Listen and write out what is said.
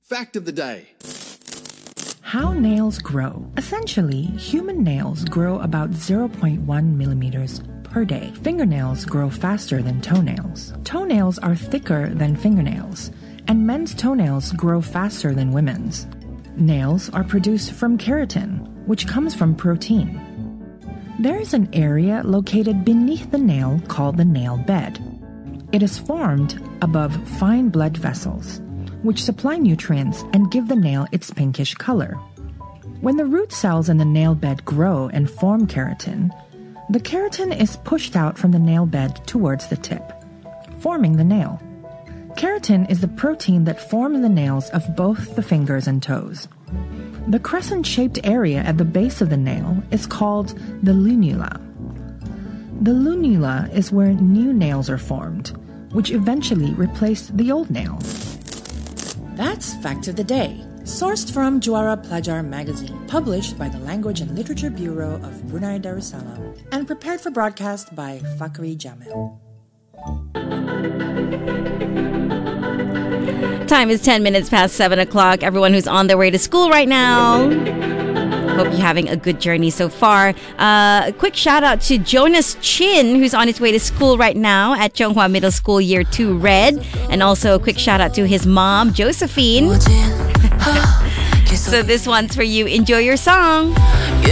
Fact of the day. How nails grow. Essentially, human nails grow about 0.1 millimeters per day. Fingernails grow faster than toenails. Toenails are thicker than fingernails, and men's toenails grow faster than women's. Nails are produced from keratin, which comes from protein. There is an area located beneath the nail called the nail bed. It is formed above fine blood vessels, which supply nutrients and give the nail its pinkish color. When the root cells in the nail bed grow and form keratin, the keratin is pushed out from the nail bed towards the tip, forming the nail. Keratin is the protein that forms the nails of both the fingers and toes. The crescent-shaped area at the base of the nail is called the lunula. The lunula is where new nails are formed, which eventually replace the old nail. That's Fact of the Day, sourced from Juara Pelajar magazine, published by the Language and Literature Bureau of Brunei Darussalam, and prepared for broadcast by Fakri Jamil. Time is 10 minutes past 7 o'clock. Everyone who's on their way to school right now, hope you're having a good journey so far. A quick shout out to Jonas Chin, who's on his way to school right now at Chonghua Middle School Year 2 Red. And also a quick shout out to his mom, Josephine. So this one's for you. Enjoy your song.